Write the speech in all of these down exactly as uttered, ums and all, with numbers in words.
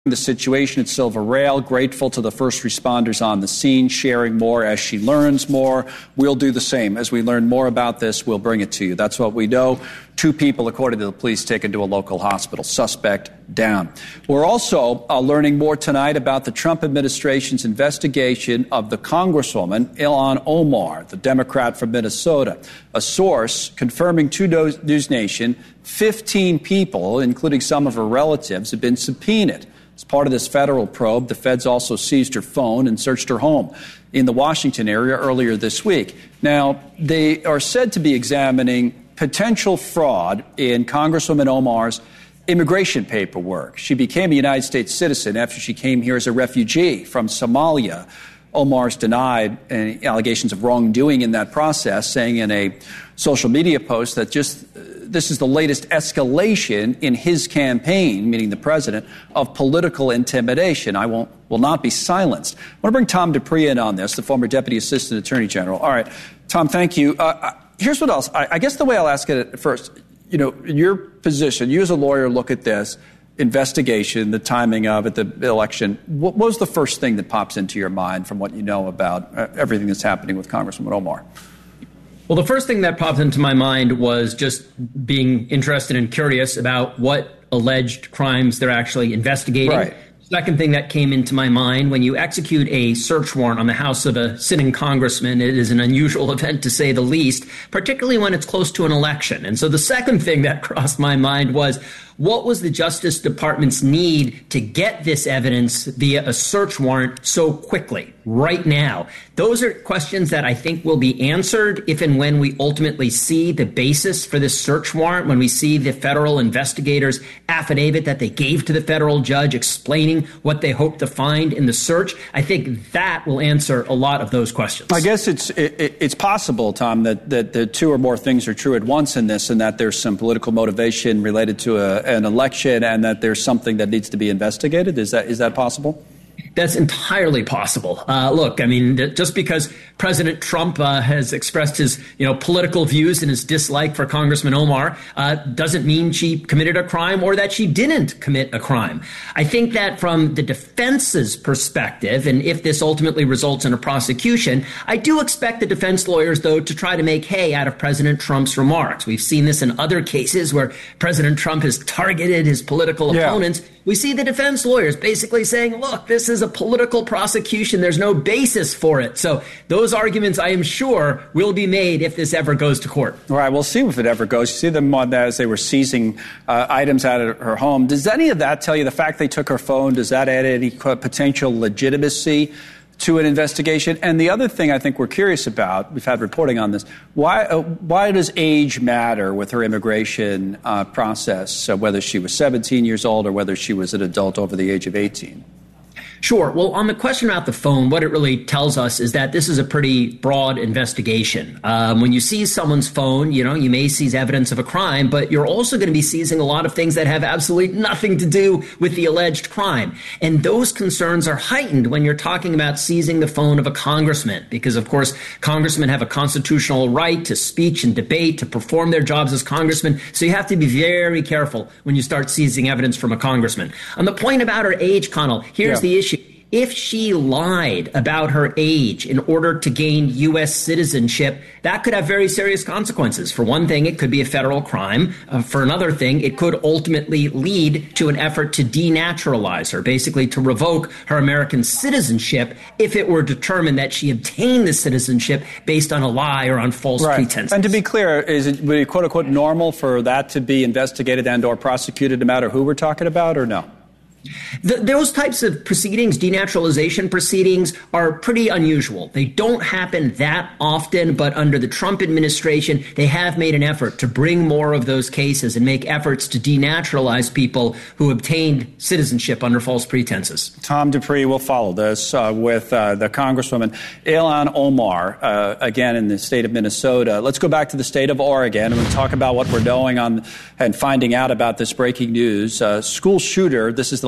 the situation at Silver Rail, grateful to the first responders on the scene, sharing more as she learns more. We'll do the same. As we learn more about this, we'll bring it to you. That's what we know. Two people, according to the police, taken to a local hospital. Suspect down. We're also uh, learning more tonight about the Trump administration's investigation of the Congresswoman Ilhan Omar, the Democrat from Minnesota. A source confirming to News Nation, fifteen people, including some of her relatives, have been subpoenaed. As part of this federal probe, the feds also seized her phone and searched her home in the Washington area earlier this week. Now, they are said to be examining potential fraud in Congresswoman Omar's immigration paperwork. She became a United States citizen after she came here as a refugee from Somalia. Omar's denied any allegations of wrongdoing in that process, saying in a social media post that just uh, this is the latest escalation in his campaign, meaning the president, of political intimidation. I won't will not be silenced. I want to bring Tom Dupree in on this, the former Deputy Assistant Attorney General. All right, Tom, thank you. Uh, here's what else. I, I guess the way I'll ask it at first, you know, your position, you as a lawyer look at this investigation, the timing of it, the election. What was the first thing that pops into your mind from what you know about uh, everything that's happening with Congresswoman Omar? Well, the first thing that popped into my mind was just being interested and curious about what alleged crimes they're actually investigating. Right. Second thing that came into my mind, when you execute a search warrant on the house of a sitting congressman, it is an unusual event to say the least, particularly when it's close to an election. And so the second thing that crossed my mind was, what was the Justice Department's need to get this evidence via a search warrant so quickly, right now? Those are questions that I think will be answered if and when we ultimately see the basis for this search warrant, when we see the federal investigators' affidavit that they gave to the federal judge explaining what they hope to find in the search. I think that will answer a lot of those questions. I guess it's it, it's possible, Tom, that, that the two or more things are true at once in this, and that there's some political motivation related to a, an election, and that there's something that needs to be investigated. Is that is that possible? That's entirely possible. Uh, look, I mean, just because President Trump uh, has expressed his, you know, political views and his dislike for Congressman Omar uh, doesn't mean she committed a crime or that she didn't commit a crime. I think that from the defense's perspective, and if this ultimately results in a prosecution, I do expect the defense lawyers, though, to try to make hay out of President Trump's remarks. We've seen this in other cases where President Trump has targeted his political yeah. opponents. We see the defense lawyers basically saying, look, this is a political prosecution. There's no basis for it. So those arguments, I am sure, will be made if this ever goes to court. All right, we'll see if it ever goes. You see them on that as they were seizing uh, items out of her home. Does any of that tell you, the fact they took her phone, does that add any potential legitimacy to an investigation? And the other thing I think we're curious about, we've had reporting on this, why uh, why does age matter with her immigration uh, process, uh, whether she was seventeen years old or whether she was an adult over the age of eighteen? Sure. Well, on the question about the phone, what it really tells us is that this is a pretty broad investigation. Um, when you seize someone's phone, you know, you may seize evidence of a crime, but you're also going to be seizing a lot of things that have absolutely nothing to do with the alleged crime. And those concerns are heightened when you're talking about seizing the phone of a congressman, because, of course, congressmen have a constitutional right to speech and debate, to perform their jobs as congressmen. So you have to be very careful when you start seizing evidence from a congressman. On the point about her age, Connell, here's yeah. the issue. If she lied about her age in order to gain U S citizenship, that could have very serious consequences. For one thing, it could be a federal crime. Uh, for another thing, it could ultimately lead to an effort to denaturalize her, basically to revoke her American citizenship if it were determined that she obtained the citizenship based on a lie or on false right. pretenses. And to be clear, is it would it, quote unquote normal for that to be investigated and or prosecuted no matter who we're talking about, or no? The, those types of proceedings, denaturalization proceedings, are pretty unusual. They don't happen that often, but under the Trump administration, they have made an effort to bring more of those cases and make efforts to denaturalize people who obtained citizenship under false pretenses. Tom Dupree will follow this uh, with uh, the Congresswoman Ilhan Omar, uh, again in the state of Minnesota. Let's go back to the state of Oregon and we'll talk about what we're knowing on and finding out about this breaking news. Uh, school shooter, this is the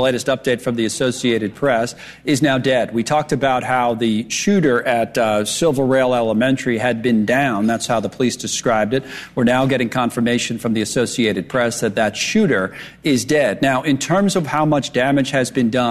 latest update from the Associated Press, is now dead. We talked about how the shooter at uh, Silver Rail Elementary had been down. That's how the police described it. We're now getting confirmation from the Associated Press that that shooter is dead. Now, in terms of how much damage has been done,